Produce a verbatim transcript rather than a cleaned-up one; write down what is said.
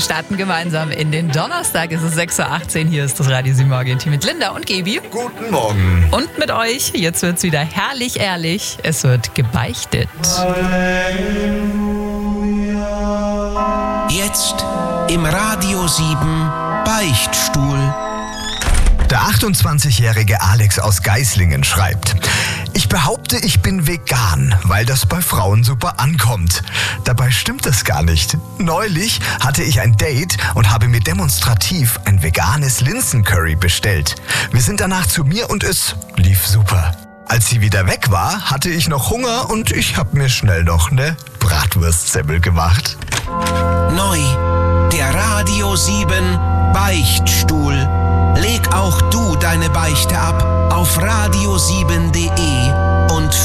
starten gemeinsam in den Donnerstag. Es ist sechs Uhr achtzehn. Hier ist das Radio sieben Morgen-Team mit Linda und Gebi. Guten Morgen. Und mit euch. Jetzt wird's wieder herrlich ehrlich. Es wird gebeichtet. Jetzt im Radio sieben Beichtstuhl. Der achtundzwanzigjährige Alex aus Geislingen schreibt: Ich behaupte, ich bin vegan, weil das bei Frauen super ankommt. Dabei stimmt das gar nicht. Neulich hatte ich ein Date und habe mir demonstrativ ein veganes Linsencurry bestellt. Wir sind danach zu mir und es lief super. Als sie wieder weg war, hatte ich noch Hunger und ich habe mir schnell noch eine Bratwurstsemmel gemacht. Neu, der Radio sieben Beichtstuhl. Leg auch du deine Beichte ab auf radio sieben punkt de